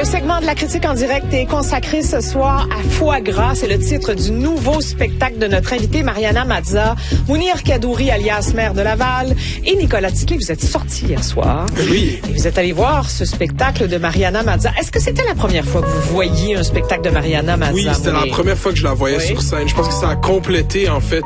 Le segment de la critique en direct est consacré ce soir à Foie gras. C'est le titre du nouveau spectacle de notre invitée Mariana Mazza, Mounir Kadouri alias maire de Laval et Nicolas Tiquet. Vous êtes sortis hier soir. Oui. Et vous êtes allés voir ce spectacle de Mariana Mazza. Est-ce que c'était la première fois que vous voyiez un spectacle de Mariana Mazza? Oui, c'était la première fois que je la voyais sur scène. Je pense que ça a complété en fait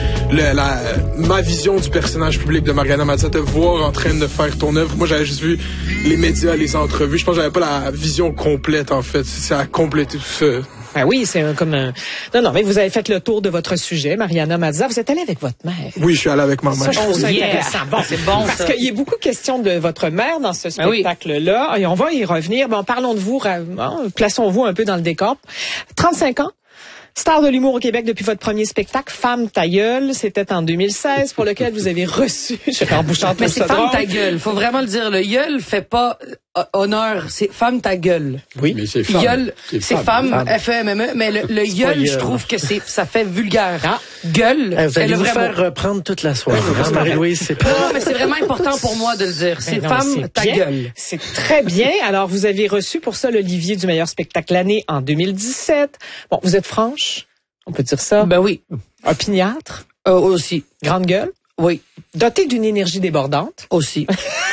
ma vision du personnage public de Mariana Mazza, de voir en train de faire ton œuvre. Moi, j'avais juste vu les médias, les entrevues. Je pense que j'avais pas la vision complète en fait. Ça a complété tout ça. Ah oui, c'est comme un... Non, mais vous avez fait le tour de votre sujet, Mariana Mazza. Vous êtes allée avec votre mère. Oui, je suis allée avec ma mère. Ça, je trouve ça intéressant. Bon, c'est bon, parce qu'il y a beaucoup de questions de votre mère dans ce spectacle-là. Et on va y revenir. Bon, parlons de vous. Plaçons-vous un peu dans le décor. 35 ans. Star de l'humour au Québec depuis votre premier spectacle, Femme ta gueule, c'était en 2016, pour lequel vous avez reçu... Je vais en bouchant mais c'est Femme ta gueule, faut vraiment le dire. Le gueule fait pas honneur, c'est Femme ta gueule. Oui, mais c'est femme. Gueule, c'est femme, F-E-M-M-E, mais le gueule, je trouve que ça fait vulgaire. Ah. Gueule, vous allez vous faire reprendre toute la soirée. Marie-Louise, c'est pas... Non, mais c'est vraiment important pour moi de le dire. C'est Femme ta gueule. C'est très bien. Alors, vous avez reçu pour ça l'Olivier du meilleur spectacle l'année en 2017. Bon, vous êtes franche, on peut dire ça. Ben oui. Opiniâtre. Aussi. Grande gueule. Oui. Dotée d'une énergie débordante. Aussi.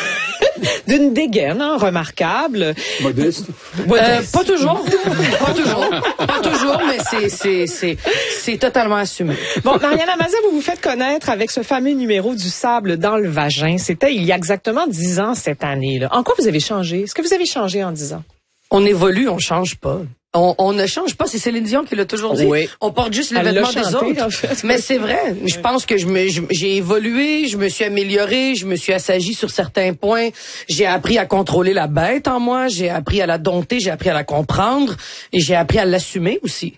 D'une dégaine remarquable. Modeste. Pas toujours. Pas toujours, mais c'est totalement assumé. Bon, Mariana Mazza, vous vous faites connaître avec ce fameux numéro du sable dans le vagin. C'était il y a exactement 10 ans cette année-là. En quoi vous avez changé? Est-ce que vous avez changé en 10 ans? On évolue, on change pas. On ne change pas, c'est Céline Dion qui l'a toujours dit. Oui. On porte juste les vêtements des autres. En fait. Mais c'est vrai. Je pense que j'ai évolué, je me suis améliorée, je me suis assagie sur certains points. J'ai appris à contrôler la bête en moi, j'ai appris à la dompter, j'ai appris à la comprendre et j'ai appris à l'assumer aussi.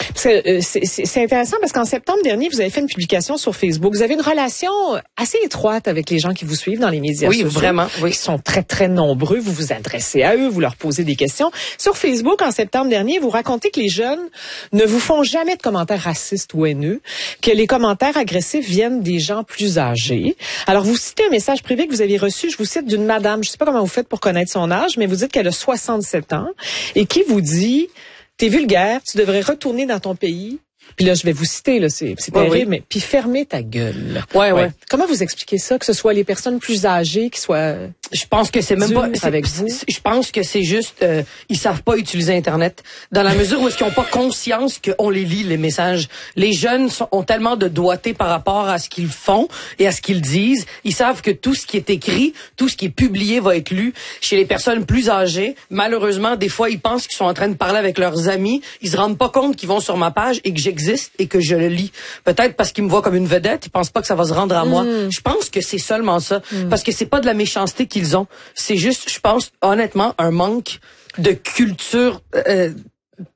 C'est intéressant parce qu'en septembre dernier, vous avez fait une publication sur Facebook. Vous avez une relation assez étroite avec les gens qui vous suivent dans les médias sociaux. Oui, vraiment. Oui. Ils sont très, très nombreux. Vous vous adressez à eux, vous leur posez des questions. Sur Facebook, en septembre dernier, vous racontez que les jeunes ne vous font jamais de commentaires racistes ou haineux, que les commentaires agressifs viennent des gens plus âgés. Alors, vous citez un message privé que vous avez reçu, je vous cite, d'une madame, je sais pas comment vous faites pour connaître son âge, mais vous dites qu'elle a 67 ans et qui vous dit... T'es vulgaire, tu devrais retourner dans ton pays. Puis là, je vais vous citer, là, c'est terrible, mais puis fermer ta gueule. Ouais. Comment vous expliquez ça, que ce soit les personnes plus âgées qui soient... Je pense que c'est même pas avec vous. Je pense que c'est juste ils savent pas utiliser Internet dans la mesure où est-ce qu'ils ont pas conscience qu'on les lit les messages. Les jeunes ont tellement de doigté par rapport à ce qu'ils font et à ce qu'ils disent. Ils savent que tout ce qui est écrit, tout ce qui est publié va être lu. Chez les personnes plus âgées, malheureusement, des fois ils pensent qu'ils sont en train de parler avec leurs amis. Ils se rendent pas compte qu'ils vont sur ma page et que j'existe et que je le lis. Peut-être parce qu'ils me voient comme une vedette, ils pensent pas que ça va se rendre à moi. Je pense que c'est seulement ça, parce que c'est pas de la méchanceté qu'ils ont. C'est juste, je pense, honnêtement, un manque de culture